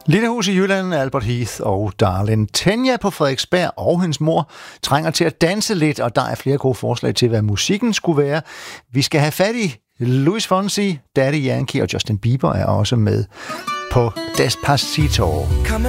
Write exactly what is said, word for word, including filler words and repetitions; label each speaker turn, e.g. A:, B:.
A: Lille hus i Jylland, Albert Heath og Darlene. Tanja på Frederiksberg og hendes mor trænger til at danse lidt, og der er flere gode forslag til, hvad musikken skulle være. Vi skal have fat i Luis Fonsi, Daddy Yankee og Justin Bieber er også med på Despacito.